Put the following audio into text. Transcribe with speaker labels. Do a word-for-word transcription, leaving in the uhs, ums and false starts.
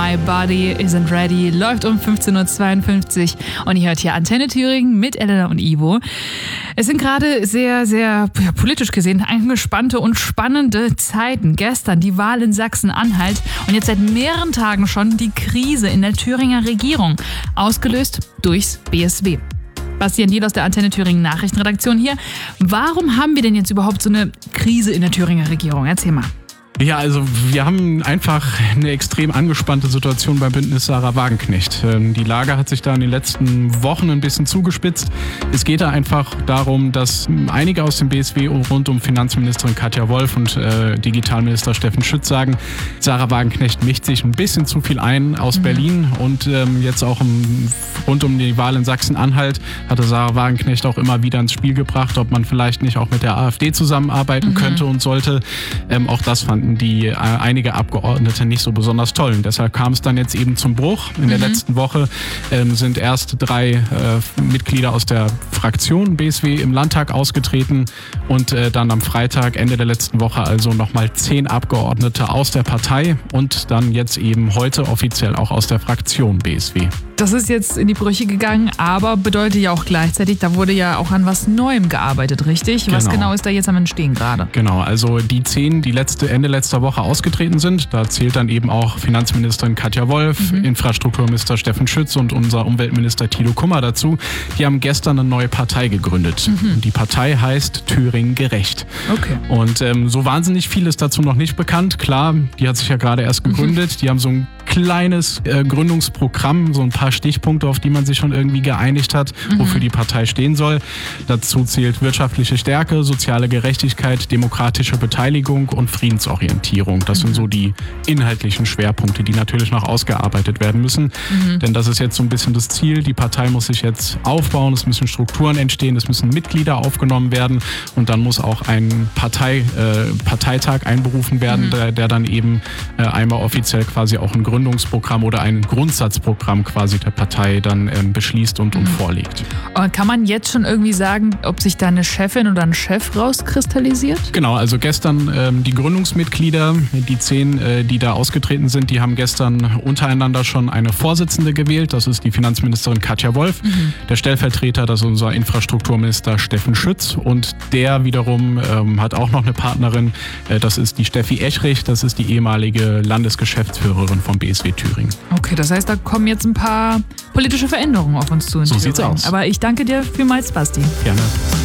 Speaker 1: My Body Isn't Ready, läuft um fünfzehn Uhr zweiundfünfzig und ihr hört hier Antenne Thüringen mit Elena und Ivo. Es sind gerade sehr, sehr ja, politisch gesehen angespannte und spannende Zeiten. Gestern die Wahl in Sachsen-Anhalt und jetzt seit mehreren Tagen schon die Krise in der Thüringer Regierung, ausgelöst durchs B S W. Bastian Diel aus der Antenne Thüringen Nachrichtenredaktion hier. Warum haben wir denn jetzt überhaupt so eine Krise in der Thüringer Regierung? Erzähl mal.
Speaker 2: Ja, also wir haben einfach eine extrem angespannte Situation beim Bündnis Sarah Wagenknecht. Die Lage hat sich da in den letzten Wochen ein bisschen zugespitzt. Es geht da einfach darum, dass einige aus dem B S W rund um Finanzministerin Katja Wolf und äh, Digitalminister Steffen Schütz sagen, Sarah Wagenknecht mischt sich ein bisschen zu viel ein aus mhm. Berlin und ähm, jetzt auch im, rund um die Wahl in Sachsen-Anhalt hatte Sarah Wagenknecht auch immer wieder ins Spiel gebracht, ob man vielleicht nicht auch mit der AfD zusammenarbeiten mhm. könnte und sollte. Ähm, auch das fanden die äh, einige Abgeordnete nicht so besonders toll. Und deshalb kam es dann jetzt eben zum Bruch. In mhm. der letzten Woche ähm, sind erst drei äh, Mitglieder aus der Fraktion B S W im Landtag ausgetreten und äh, dann am Freitag, Ende der letzten Woche, also nochmal zehn Abgeordnete aus der Partei und dann jetzt eben heute offiziell auch aus der Fraktion B S W.
Speaker 1: Das ist jetzt in die Brüche gegangen, aber bedeutet ja auch gleichzeitig, da wurde ja auch an was Neuem gearbeitet, richtig?
Speaker 2: Genau.
Speaker 1: Was genau ist da jetzt am Entstehen gerade?
Speaker 2: Genau, also die zehn, die letzte, Ende letzter Woche ausgetreten sind, da zählt dann eben auch Finanzministerin Katja Wolf, mhm. Infrastrukturminister Steffen Schütz und unser Umweltminister Thilo Kummer dazu. Die haben gestern eine neue Partei gegründet. Mhm. Die Partei heißt Thüringen gerecht.
Speaker 1: Okay.
Speaker 2: Und ähm, so wahnsinnig viel ist dazu noch nicht bekannt. Klar, die hat sich ja gerade erst gegründet. Mhm. Die haben so ein kleines äh, Gründungsprogramm, so ein paar Stichpunkte, auf die man sich schon irgendwie geeinigt hat, mhm. wofür die Partei stehen soll. Dazu zählt wirtschaftliche Stärke, soziale Gerechtigkeit, demokratische Beteiligung und Friedensorientierung. Das mhm. sind so die inhaltlichen Schwerpunkte, die natürlich noch ausgearbeitet werden müssen. Mhm. Denn das ist jetzt so ein bisschen das Ziel. Die Partei muss sich jetzt aufbauen, es müssen Strukturen entstehen, es müssen Mitglieder aufgenommen werden und dann muss auch ein Partei, äh, Parteitag einberufen werden, mhm. der, der dann eben äh, einmal offiziell quasi auch ein Gründungsprogramm oder ein Grundsatzprogramm quasi der Partei dann ähm, beschließt und, und mhm. vorlegt.
Speaker 1: Und kann man jetzt schon irgendwie sagen, ob sich da eine Chefin oder ein Chef rauskristallisiert?
Speaker 2: Genau, also gestern ähm, die Gründungsmitglieder, die zehn, äh, die da ausgetreten sind, die haben gestern untereinander schon eine Vorsitzende gewählt. Das ist die Finanzministerin Katja Wolf. Mhm. Der Stellvertreter, das ist unser Infrastrukturminister Steffen Schütz. Und der wiederum ähm, hat auch noch eine Partnerin. Äh, das ist die Steffi Echrich. Das ist die ehemalige Landesgeschäftsführerin vom B S W Thüringen.
Speaker 1: Okay, das heißt, da kommen jetzt ein paar politische Veränderungen auf uns zu.
Speaker 2: So sieht's aus.
Speaker 1: Aber ich danke dir vielmals, Basti.
Speaker 2: Gerne.